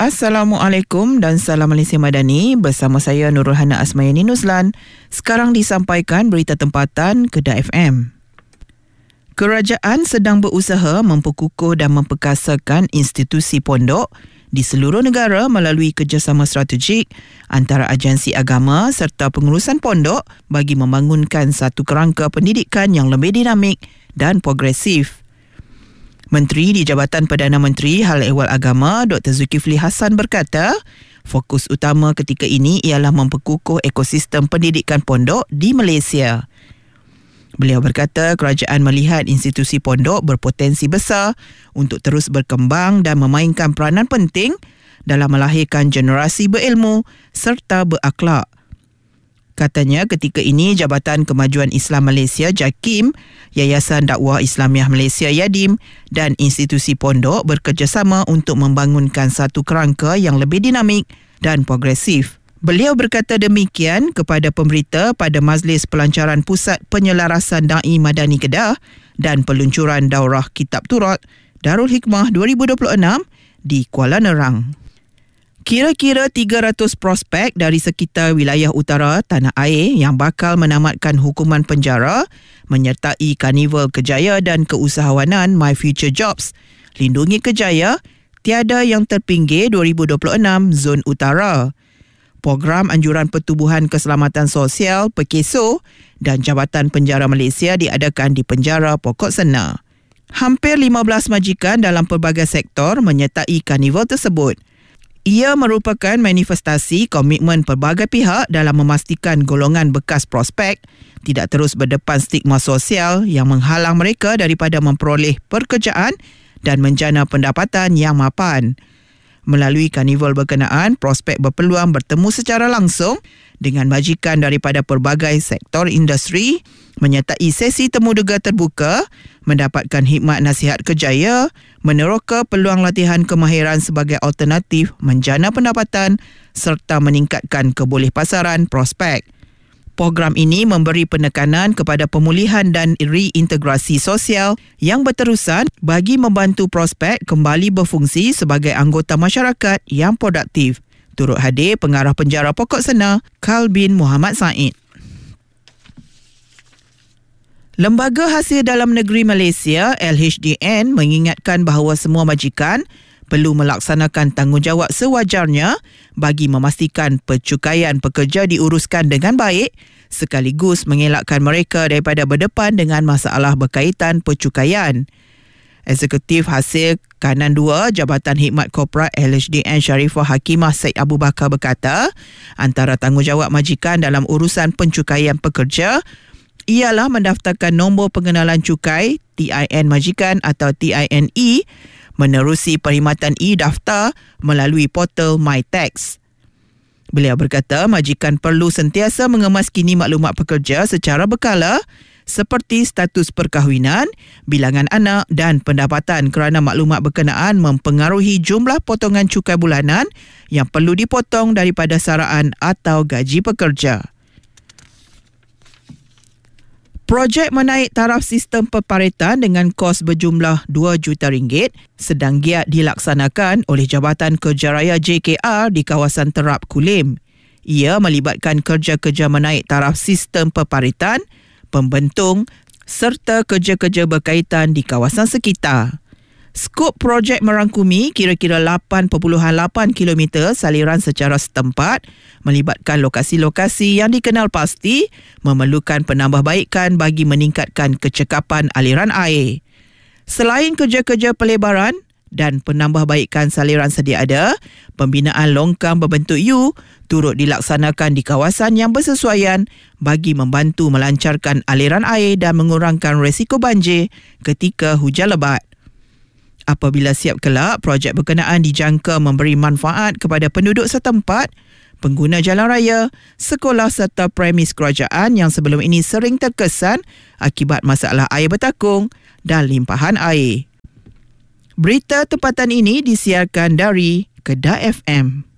Assalamualaikum dan salam Malaysia Madani. Bersama saya Nurul Hana Asmayani Nuzlan. Sekarang disampaikan berita tempatan Kedah FM. Kerajaan sedang berusaha memperkukuh dan memperkasakan institusi pondok di seluruh negara melalui kerjasama strategik antara agensi agama serta pengurusan pondok bagi membangunkan satu kerangka pendidikan yang lebih dinamik dan progresif. Menteri di Jabatan Perdana Menteri Hal Ehwal Agama Dr. Zulkifli Hassan berkata, fokus utama ketika ini ialah memperkukuh ekosistem pendidikan pondok di Malaysia. Beliau berkata kerajaan melihat institusi pondok berpotensi besar untuk terus berkembang dan memainkan peranan penting dalam melahirkan generasi berilmu serta berakhlak. Katanya ketika ini Jabatan Kemajuan Islam Malaysia JAKIM, Yayasan Dakwah Islamiah Malaysia YADIM dan institusi pondok bekerjasama untuk membangunkan satu kerangka yang lebih dinamik dan progresif. Beliau berkata demikian kepada pemberita pada Majlis Pelancaran Pusat Penyelarasan Da'i Madani Kedah dan peluncuran Daurah Kitab Turat Darul Hikmah 2026 di Kuala Nerang. Kira-kira 300 prospek dari sekitar wilayah utara tanah air yang bakal menamatkan hukuman penjara menyertai Karnival Kejaya dan Keusahawanan My Future Jobs, Lindungi Kejaya, Tiada Yang Terpinggir 2026 Zon Utara. Program Anjuran Pertubuhan Keselamatan Sosial PEKESO dan Jabatan Penjara Malaysia diadakan di Penjara Pokok Sena. Hampir 15 majikan dalam pelbagai sektor menyertai karnival tersebut. Ia merupakan manifestasi komitmen pelbagai pihak dalam memastikan golongan bekas prospek tidak terus berdepan stigma sosial yang menghalang mereka daripada memperoleh pekerjaan dan menjana pendapatan yang mapan. Melalui karnival berkenaan, prospek berpeluang bertemu secara langsung dengan majikan daripada pelbagai sektor industri, menyertai sesi temuduga terbuka, mendapatkan khidmat nasihat kerjaya, meneroka peluang latihan kemahiran sebagai alternatif menjana pendapatan serta meningkatkan kebolehpasaran prospek. Program ini memberi penekanan kepada pemulihan dan reintegrasi sosial yang berterusan bagi membantu prospek kembali berfungsi sebagai anggota masyarakat yang produktif. Turut hadir Pengarah Penjara Pokok Sena, Kal bin Muhammad Said. Lembaga Hasil Dalam Negeri Malaysia LHDN mengingatkan bahawa semua majikan perlu melaksanakan tanggungjawab sewajarnya bagi memastikan pencukaian pekerja diuruskan dengan baik sekaligus mengelakkan mereka daripada berdepan dengan masalah berkaitan pencukaian. Eksekutif Hasil Kanan 2 Jabatan Khidmat Korporat LHDN Sharifah Hakimah Said Abu Bakar berkata, antara tanggungjawab majikan dalam urusan pencukaian pekerja ialah mendaftarkan nombor pengenalan cukai TIN majikan atau TINE, menerusi perkhidmatan e-daftar melalui portal MyTax. Beliau berkata majikan perlu sentiasa mengemaskini maklumat pekerja secara berkala seperti status perkahwinan, bilangan anak dan pendapatan kerana maklumat berkenaan mempengaruhi jumlah potongan cukai bulanan yang perlu dipotong daripada saraan atau gaji pekerja. Projek menaik taraf sistem peparitan dengan kos berjumlah RM2 juta sedang giat dilaksanakan oleh Jabatan Kerja Raya JKR di kawasan Terap Kulim. Ia melibatkan kerja-kerja menaik taraf sistem peparitan, pembentung serta kerja-kerja berkaitan di kawasan sekitar. Skop projek merangkumi kira-kira 8.8 km saliran secara setempat, melibatkan lokasi-lokasi yang dikenal pasti, memerlukan penambahbaikan bagi meningkatkan kecekapan aliran air. Selain kerja-kerja pelebaran dan penambahbaikan saliran sedia ada, pembinaan longkang berbentuk U turut dilaksanakan di kawasan yang bersesuaian bagi membantu melancarkan aliran air dan mengurangkan risiko banjir ketika hujan lebat. Apabila siap kelak, projek berkenaan dijangka memberi manfaat kepada penduduk setempat, pengguna jalan raya, sekolah serta premis kerajaan yang sebelum ini sering terkesan akibat masalah air bertakung dan limpahan air. Berita tempatan ini disiarkan dari Kedah FM.